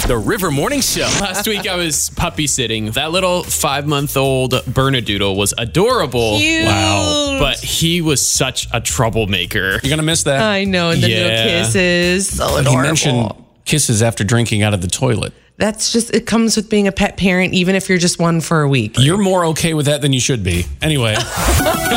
The River Morning Show. Last week I was puppy sitting. That little 5-month-old Bernedoodle was adorable. Cute. Wow. But he was such a troublemaker. You're going to miss that. I know, and the little kisses. So He adorable. mentioned kisses after drinking out of the toilet. That's just, it comes with being a pet parent, even if you're just one for a week. You're more okay with that than you should be. Anyway.